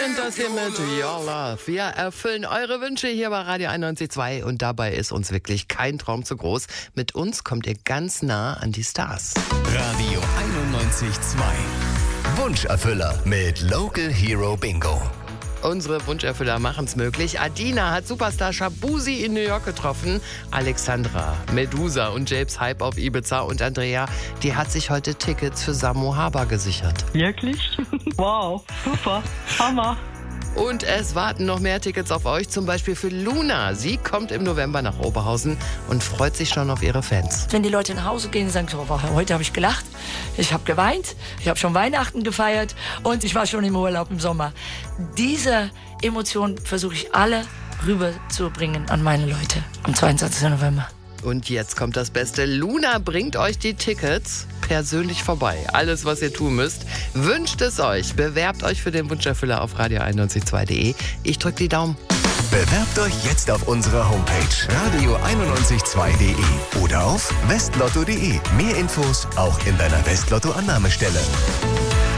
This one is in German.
sind das hier mit Your Love. Wir erfüllen eure Wünsche hier bei Radio 91.2 und dabei ist uns wirklich kein Traum zu groß. Mit uns kommt ihr ganz nah an die Stars. Radio 91.2 Wunscherfüller mit Local Hero Bingo. Unsere Wunscherfüller machen es möglich. Adina hat Superstar Shabuzi in New York getroffen. Alexandra, Medusa und Japes Hype auf Ibiza. Und Andrea, die hat sich heute Tickets für Samo Haber gesichert. Wirklich? Wow, super, Hammer. Und es warten noch mehr Tickets auf euch, zum Beispiel für Luna. Sie kommt im November nach Oberhausen und freut sich schon auf ihre Fans. Wenn die Leute nach Hause gehen und sagen, so, heute habe ich gelacht, ich habe geweint, ich habe schon Weihnachten gefeiert und ich war schon im Urlaub im Sommer. Diese Emotionen versuche ich alle rüberzubringen an meine Leute am 22. November. Und jetzt kommt das Beste. Luna bringt euch die Tickets persönlich vorbei. Alles, was ihr tun müsst, wünscht es euch. Bewerbt euch für den Wunscherfüller auf radio912.de. Ich drücke die Daumen. Bewerbt euch jetzt auf unserer Homepage radio912.de oder auf westlotto.de. Mehr Infos auch in deiner Westlotto-Annahmestelle.